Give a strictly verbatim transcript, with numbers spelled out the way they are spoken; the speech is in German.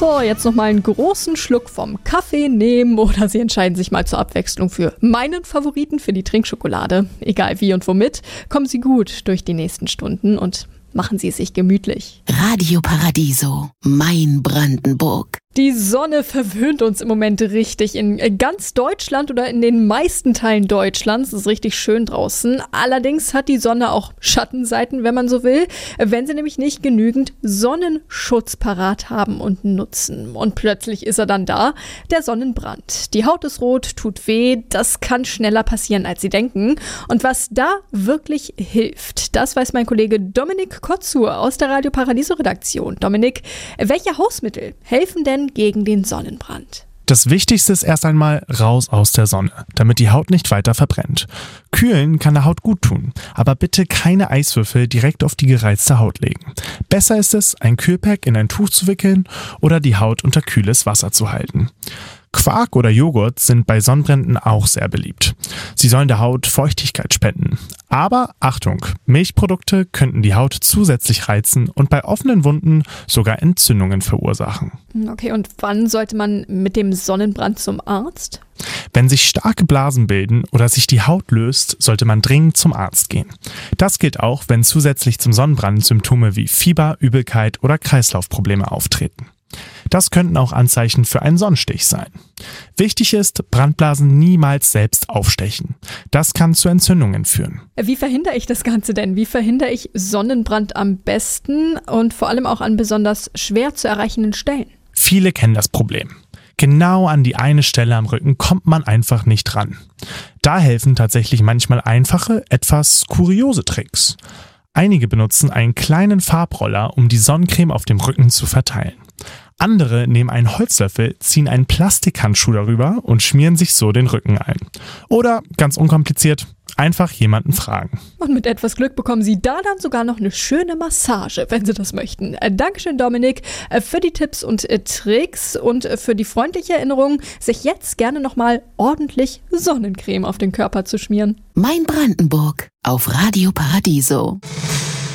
So, jetzt noch mal einen großen Schluck vom Kaffee nehmen oder Sie entscheiden sich mal zur Abwechslung für meinen Favoriten, für die Trinkschokolade. Egal wie und womit, kommen Sie gut durch die nächsten Stunden und machen Sie es sich gemütlich. Radio Paradiso, mein Brandenburg. Die Sonne verwöhnt uns im Moment richtig in ganz Deutschland oder in den meisten Teilen Deutschlands. Es ist richtig schön draußen. Allerdings hat die Sonne auch Schattenseiten, wenn man so will, wenn sie nämlich nicht genügend Sonnenschutz parat haben und nutzen. Und plötzlich ist er dann da, der Sonnenbrand. Die Haut ist rot, tut weh, das kann schneller passieren, als Sie denken. Und was da wirklich hilft, das weiß mein Kollege Dominik Kotzur aus der Radio Paradiso Redaktion. Dominik, welche Hausmittel helfen denn gegen den Sonnenbrand? Das Wichtigste ist erst einmal raus aus der Sonne, damit die Haut nicht weiter verbrennt. Kühlen kann der Haut gut tun, aber bitte keine Eiswürfel direkt auf die gereizte Haut legen. Besser ist es, ein Kühlpack in ein Tuch zu wickeln oder die Haut unter kühles Wasser zu halten. Quark oder Joghurt sind bei Sonnenbränden auch sehr beliebt. Sie sollen der Haut Feuchtigkeit spenden. Aber Achtung, Milchprodukte könnten die Haut zusätzlich reizen und bei offenen Wunden sogar Entzündungen verursachen. Okay, und wann sollte man mit dem Sonnenbrand zum Arzt? Wenn sich starke Blasen bilden oder sich die Haut löst, sollte man dringend zum Arzt gehen. Das gilt auch, wenn zusätzlich zum Sonnenbrand Symptome wie Fieber, Übelkeit oder Kreislaufprobleme auftreten. Das könnten auch Anzeichen für einen Sonnenstich sein. Wichtig ist, Brandblasen niemals selbst aufstechen. Das kann zu Entzündungen führen. Wie verhindere ich das Ganze denn? Wie verhindere ich Sonnenbrand am besten und vor allem auch an besonders schwer zu erreichenden Stellen? Viele kennen das Problem. Genau an die eine Stelle am Rücken kommt man einfach nicht ran. Da helfen tatsächlich manchmal einfache, etwas kuriose Tricks. Einige benutzen einen kleinen Farbroller, um die Sonnencreme auf dem Rücken zu verteilen. Andere nehmen einen Holzlöffel, ziehen einen Plastikhandschuh darüber und schmieren sich so den Rücken ein. Oder, ganz unkompliziert, einfach jemanden fragen. Und mit etwas Glück bekommen Sie da dann sogar noch eine schöne Massage, wenn Sie das möchten. Äh, Dankeschön, Dominik, äh, für die Tipps und äh, Tricks und äh, für die freundliche Erinnerung, sich jetzt gerne nochmal ordentlich Sonnencreme auf den Körper zu schmieren. Mein Brandenburg auf Radio Paradiso.